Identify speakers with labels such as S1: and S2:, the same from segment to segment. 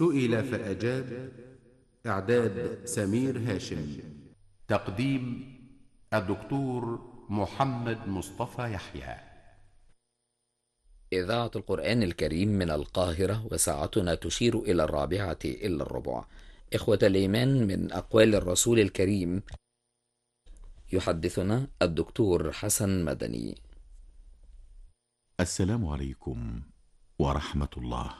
S1: سئل فأجاب. إعداد سمير هاشم. تقديم الدكتور محمد مصطفى يحيى.
S2: إذاعة القرآن الكريم من القاهرة، وساعتنا تشير إلى 4:45. إخوة الإيمان، من أقوال الرسول الكريم يحدثنا الدكتور حسن مدني.
S3: السلام عليكم ورحمة الله.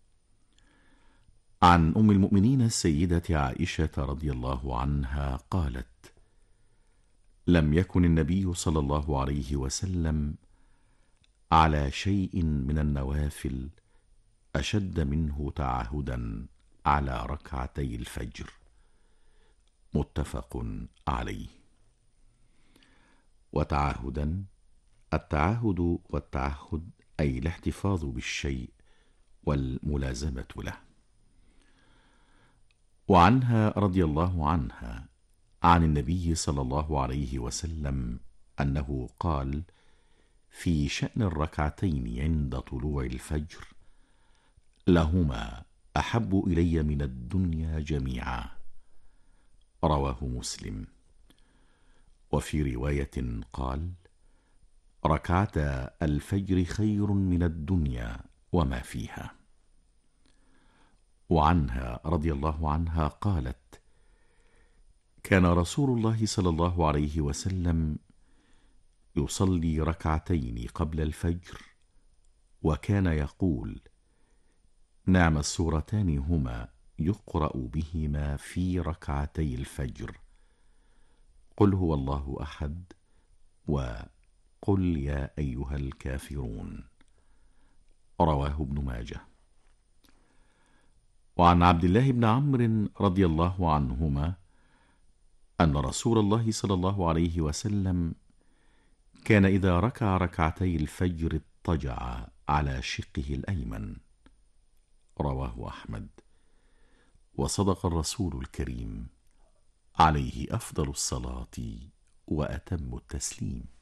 S3: عن أم المؤمنين السيدة عائشة رضي الله عنها قالت: لم يكن النبي صلى الله عليه وسلم على شيء من النوافل أشد منه تعهدا على ركعتي الفجر. متفق عليه. وتعهدا، التعهد والتعهد أي الاحتفاظ بالشيء والملازمة له. وعنها رضي الله عنها عن النبي صلى الله عليه وسلم أنه قال في شأن الركعتين عند طلوع الفجر: لهما أحب إلي من الدنيا جميعا. رواه مسلم. وفي رواية قال: ركعتا الفجر خير من الدنيا وما فيها. وعنها رضي الله عنها قالت: كان رسول الله صلى الله عليه وسلم يصلي ركعتين قبل الفجر، وكان يقول: نعم السورتان هما يقرأ بهما في ركعتي الفجر: قل هو الله أحد، وقل يا أيها الكافرون. رواه ابن ماجه. وعن عبد الله بن عمرو رضي الله عنهما أن رسول الله صلى الله عليه وسلم كان إذا ركع ركعتي الفجر اضطجع على شقه الأيمن. رواه أحمد. وصدق الرسول الكريم عليه أفضل الصلاة وأتم التسليم.